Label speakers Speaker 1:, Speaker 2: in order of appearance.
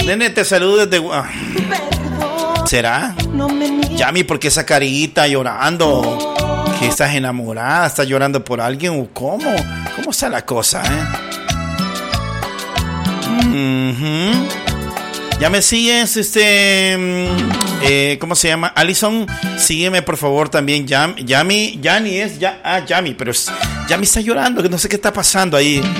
Speaker 1: Nene, te saludo desde... ¿Será? Yami, ¿por qué esa carita llorando? ¿Que estás enamorada? ¿Estás llorando por alguien? ¿O cómo? ¿Cómo está la cosa, Ya me sigues, ¿cómo se llama? Alison, sígueme por favor también. Yami es ya, Yami, pero Yami está llorando, que no sé qué está pasando ahí.